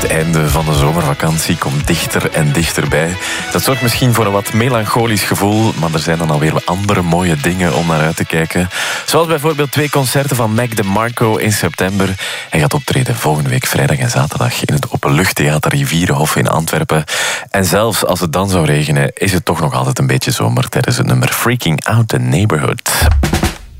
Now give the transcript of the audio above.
Het einde van de zomervakantie komt dichter en dichterbij. Dat zorgt misschien voor een wat melancholisch gevoel, maar er zijn dan alweer andere mooie dingen om naar uit te kijken. Zoals bijvoorbeeld 2 concerten van Mac DeMarco in september. Hij gaat optreden volgende week vrijdag en zaterdag in het Openluchttheater Rivierenhof in Antwerpen. En zelfs als het dan zou regenen, is het toch nog altijd een beetje zomer tijdens het nummer Freaking Out the Neighborhood.